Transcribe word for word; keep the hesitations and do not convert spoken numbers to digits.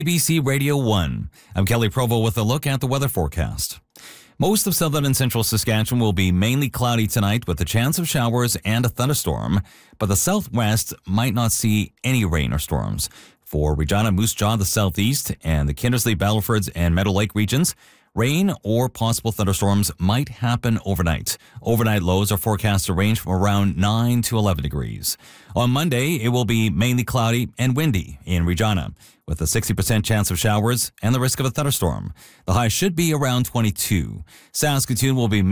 B C Radio one. I'm Kelly Provo with a look at the weather forecast. Most of southern and central Saskatchewan will be mainly cloudy tonight with a chance of showers and a thunderstorm, but the southwest might not see any rain or storms. For Regina, Moose Jaw, the southeast, and the Kindersley, Battlefords, and Meadow Lake regions, rain or possible thunderstorms might happen overnight. Overnight lows are forecast to range from around nine to eleven degrees. On Monday, it will be mainly cloudy and windy in Regina, with a sixty percent chance of showers and the risk of a thunderstorm. The high should be around twenty-two. Saskatoon will be